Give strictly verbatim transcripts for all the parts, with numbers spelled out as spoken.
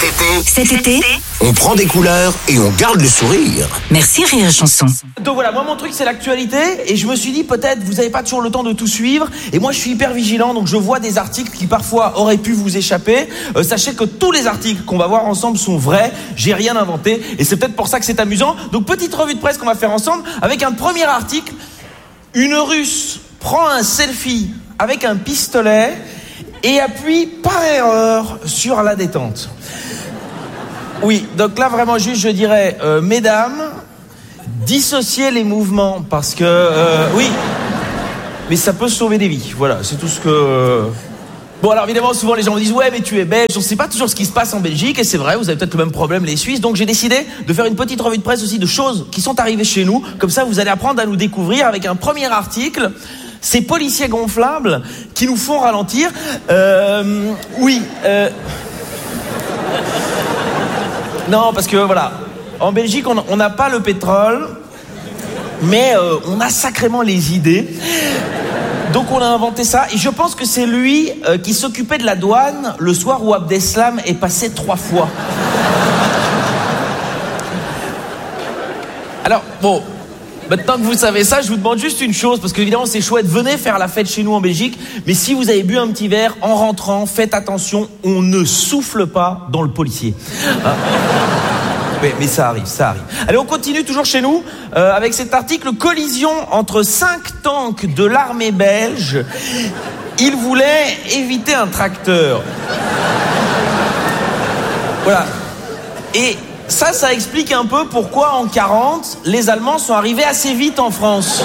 été, Cet été, on prend des couleurs et on garde le sourire. merci Rire et Chanson. Donc voilà, moi mon truc c'est l'actualité et je me suis dit peut-être vous n'avez pas toujours le temps de tout suivre et moi je suis hyper vigilant donc je vois des articles qui parfois auraient pu vous échapper. Euh, sachez que tous les articles qu'on va voir ensemble sont vrais, j'ai rien inventé et c'est peut-être pour ça que c'est amusant. Donc petite revue de presse qu'on va faire ensemble avec un premier article. Une Russe prend un selfie avec un pistolet et appuie par erreur sur la détente. Oui, donc là vraiment juste je dirais, euh, mesdames, dissociez les mouvements parce que, euh, oui, mais ça peut sauver des vies, voilà, c'est tout ce que... Euh... Bon alors évidemment souvent les gens me disent ouais mais tu es belge, on ne sait pas toujours ce qui se passe en Belgique et c'est vrai, vous avez peut-être le même problème les Suisses, donc j'ai décidé de faire une petite revue de presse aussi de choses qui sont arrivées chez nous, comme ça vous allez apprendre à nous découvrir avec un premier article. Ces policiers gonflables qui nous font ralentir. Euh, oui. Euh... Non, parce que voilà, en Belgique, on n'a pas le pétrole, mais euh, on a sacrément les idées. Donc on a inventé ça, et je pense que c'est lui euh, qui s'occupait de la douane le soir où Abdeslam est passé trois fois. Alors, bon... Maintenant que vous savez ça, je vous demande juste une chose, parce qu'évidemment c'est chouette, venez faire la fête chez nous en Belgique, mais si vous avez bu un petit verre, en rentrant, faites attention, on ne souffle pas dans le policier. Hein? mais, mais ça arrive, ça arrive. Allez, on continue toujours chez nous, euh, avec cet article, collision entre cinq tanks de l'armée belge. Ils voulaient éviter un tracteur. Voilà. Et... Ça, ça explique un peu pourquoi en quarante, les Allemands sont arrivés assez vite en France.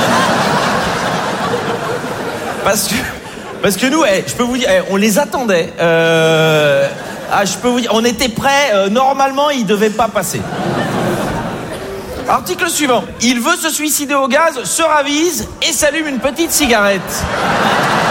Parce que, parce que nous, eh, je peux vous dire, eh, on les attendait. Euh, ah, je peux vous dire, on était prêts. Euh, normalement, ils ne devaient pas passer. Article suivant. Il veut se suicider au gaz, se ravise et s'allume une petite cigarette.